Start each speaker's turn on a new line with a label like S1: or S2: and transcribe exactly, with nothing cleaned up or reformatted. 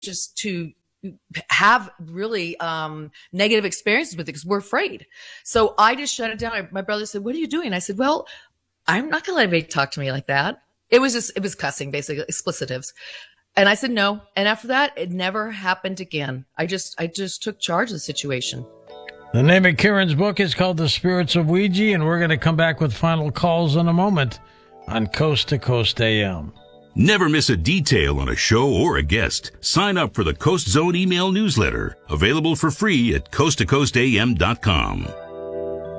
S1: just to have really um, negative experiences with it because we're afraid. So I just shut it down. I, my brother said, "What are you doing?" I said, "Well, I'm not going to let anybody talk to me like that." It was just, it was cussing, basically, explicitives. And I said, no. And after that, it never happened again. I just, I just took charge of the situation.
S2: The name of Karen's book is called The Spirits of Ouija, and we're going to come back with final calls in a moment on Coast to Coast A M.
S3: Never miss a detail on a show or a guest. Sign up for the Coast Zone email newsletter, available for free at coast to coast a m dot com.